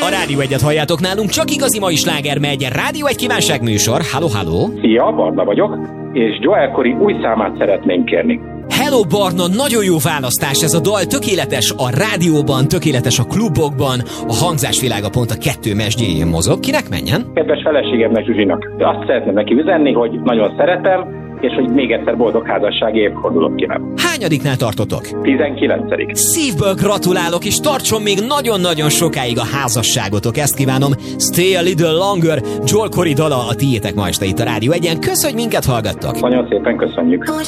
Rádió 1-et halljátok nálunk, csak igazi mai sláger megy. Rádió 1 kívánság műsor. Halló, halló. Szia, Barna vagyok, és Joel Corey új számát szeretnénk kérni. Hello Barna, nagyon jó választás ez a dal, tökéletes a rádióban, tökéletes a klubokban, a hangzásvilága pont a 2 mesdjéjén mozog. Kinek menjen? Kedves feleségemnek, Zsuzsinak, azt szeretném neki üzenni, hogy nagyon szeretem, és hogy még egyszer boldog házassági évfordulót kívánok. Hányadiknál tartotok? 19. Szívből gratulálok, és tartson még nagyon-nagyon sokáig a házasságotok, ezt kívánom. Stay a little longer, Joel Corey dala a tiétek ma este itt a Rádió 1-en. Köszönjük, hogy minket hallgattok! Nagyon szépen köszönjük!